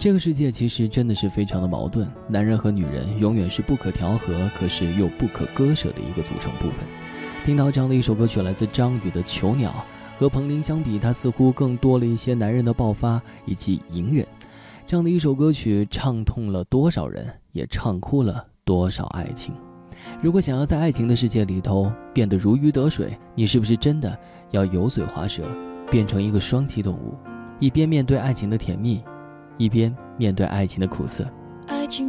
这个世界其实真的是非常的矛盾，男人和女人永远是不可调和，可是又不可割舍的一个组成部分。听到这样的一首歌曲，来自张宇的《囚鸟》，和彭羚相比，他似乎更多了一些男人的爆发以及隐忍。这样的一首歌曲，唱痛了多少人，也唱哭了多少爱情。如果想要在爱情的世界里头变得如鱼得水，你是不是真的要油嘴滑舌，变成一个双栖动物，一边面对爱情的甜蜜，一边面对爱情的苦涩？